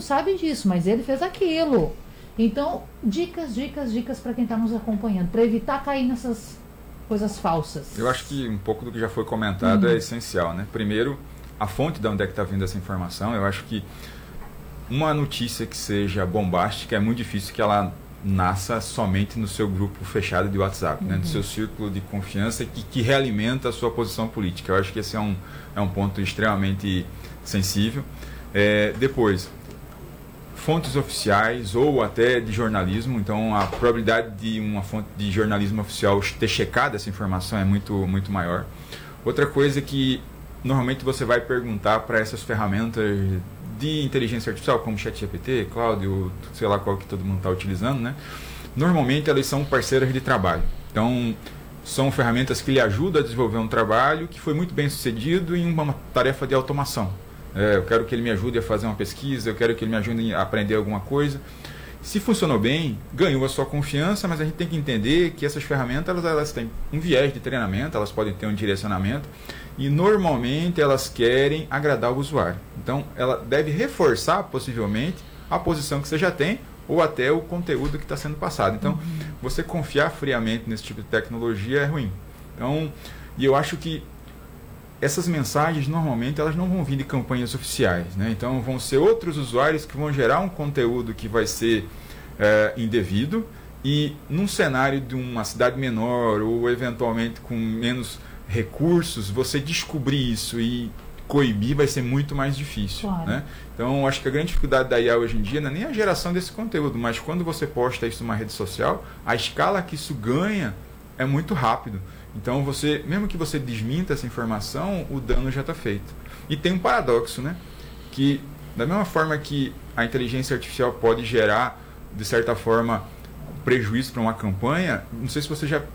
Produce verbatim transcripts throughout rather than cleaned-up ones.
sabe disso, mas ele fez aquilo. Então, dicas, dicas, dicas para quem está nos acompanhando, para evitar cair nessas coisas falsas. Eu acho que um pouco do que já foi comentado hum. é essencial, né? Primeiro, a fonte de onde é que está vindo essa informação. Eu acho que uma notícia que seja bombástica é muito difícil que ela nasça somente no seu grupo fechado de WhatsApp, uhum. né? No seu círculo de confiança que, que realimenta a sua posição política. Eu acho que esse é um, é um ponto extremamente sensível. É, depois, fontes oficiais ou até de jornalismo. Então, a probabilidade de uma fonte de jornalismo oficial ter checado essa informação é muito, muito maior. Outra coisa é que normalmente você vai perguntar para essas ferramentas de inteligência artificial, como ChatGPT, Claude, sei lá qual que todo mundo está utilizando, né? Normalmente elas são parceiras de trabalho. Então, são ferramentas que lhe ajudam a desenvolver um trabalho que foi muito bem sucedido em uma tarefa de automação. É, eu quero que ele me ajude a fazer uma pesquisa, eu quero que ele me ajude a aprender alguma coisa. Se funcionou bem, ganhou a sua confiança, mas a gente tem que entender que essas ferramentas elas, elas têm um viés de treinamento, elas podem ter um direcionamento, e normalmente elas querem agradar o usuário. Então, ela deve reforçar, possivelmente, a posição que você já tem, ou até o conteúdo que está sendo passado. Então, uhum. você confiar friamente nesse tipo de tecnologia é ruim. Então, e eu acho que essas mensagens, normalmente, elas não vão vir de campanhas oficiais, né? Então, vão ser outros usuários que vão gerar um conteúdo que vai ser é, indevido, e num cenário de uma cidade menor, ou eventualmente com menos recursos, você descobrir isso e coibir vai ser muito mais difícil, claro. Né? Então, acho que a grande dificuldade da I A hoje em dia não é nem a geração desse conteúdo, mas quando você posta isso numa rede social, a escala que isso ganha é muito rápido. Então, você, mesmo que você desminta essa informação, o dano já está feito. E tem um paradoxo, né? Que, da mesma forma que a inteligência artificial pode gerar, de certa forma, prejuízo para uma campanha, não sei se você já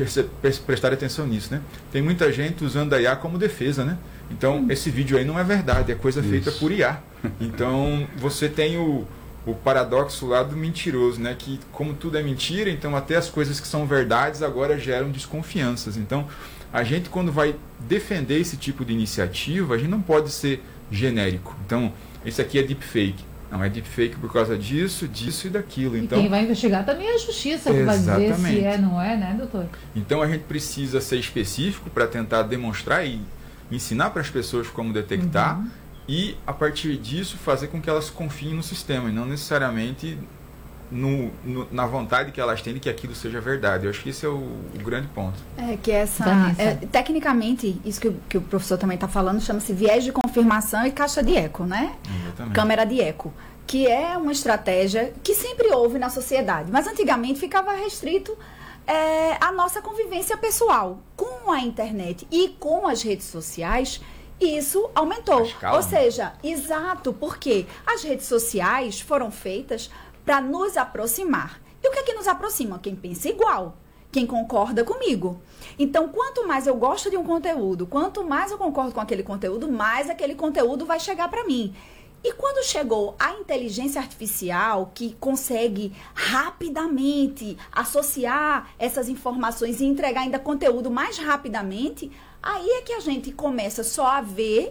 prestar atenção nisso, né? Tem muita gente usando a I A como defesa, né? Então, hum. esse vídeo aí não é verdade, é coisa Isso. feita por I A. Então, você tem o, o paradoxo lá do mentiroso, né? Que como tudo é mentira, então até as coisas que são verdades agora geram desconfianças. Então, a gente quando vai defender esse tipo de iniciativa, a gente não pode ser genérico. Então, esse aqui é deepfake. Não, é deepfake por causa disso, disso e daquilo. E então, quem vai investigar também é a justiça, que vai dizer se é, não é, né, doutor? Então a gente precisa ser específico para tentar demonstrar e ensinar para as pessoas como detectar, uhum. e a partir disso fazer com que elas confiem no sistema e não necessariamente no, no, na vontade que elas têm de que aquilo seja verdade. Eu acho que esse é o, o grande ponto. É que essa, é, tecnicamente, isso que, que o professor também está falando, chama-se viés de confirmação e caixa de eco, né? Exatamente. Câmera de eco, que é uma estratégia que sempre houve na sociedade, mas antigamente ficava restrito é, à nossa convivência pessoal. Com a internet e com as redes sociais, isso aumentou. Ou seja, exato, porque as redes sociais foram feitas para nos aproximar. E o que é que nos aproxima? Quem pensa igual, quem concorda comigo. Então, quanto mais eu gosto de um conteúdo, quanto mais eu concordo com aquele conteúdo, mais aquele conteúdo vai chegar para mim. E quando chegou a inteligência artificial, que consegue rapidamente associar essas informações e entregar ainda conteúdo mais rapidamente, aí é que a gente começa só a ver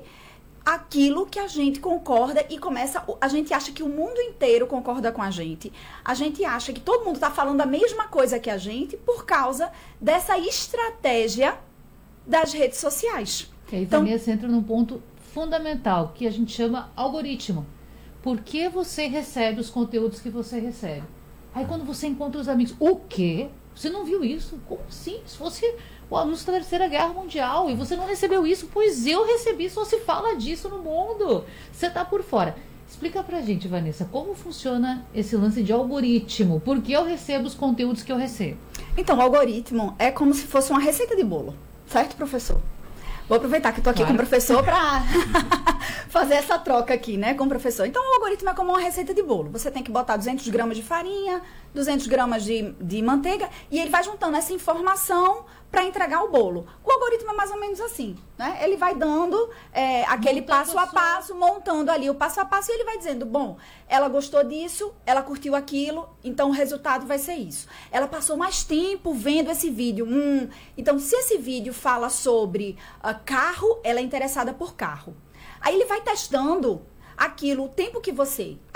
aquilo que a gente concorda e começa, a gente acha que o mundo inteiro concorda com a gente. A gente acha que todo mundo está falando a mesma coisa que a gente por causa dessa estratégia das redes sociais. E aí, então, Vanessa, entra num ponto fundamental, que a gente chama algoritmo. Por que você recebe os conteúdos que você recebe? Aí quando você encontra os amigos, o quê? Você não viu isso? Como assim? Se fosse o anúncio da Terceira Guerra Mundial e você não recebeu isso, pois eu recebi, só se fala disso no mundo. Você tá por fora. Explica pra gente, Vanessa, como funciona esse lance de algoritmo? Por que eu recebo os conteúdos que eu recebo? Então, o algoritmo é como se fosse uma receita de bolo, certo, professor? Vou aproveitar que estou aqui claro. com o professor para fazer essa troca aqui, né, com o professor. Então, o algoritmo é como uma receita de bolo. Você tem que botar duzentos gramas de farinha, duzentos gramas de, de manteiga, e ele vai juntando essa informação para entregar o bolo. O algoritmo é mais ou menos assim, né? Ele vai dando é, aquele montando passo a passo, montando ali o passo a passo, e ele vai dizendo, bom, ela gostou disso, ela curtiu aquilo, então o resultado vai ser isso. Ela passou mais tempo vendo esse vídeo. Hum, então, se esse vídeo fala sobre uh, carro, ela é interessada por carro. Aí ele vai testando aquilo, o tempo que você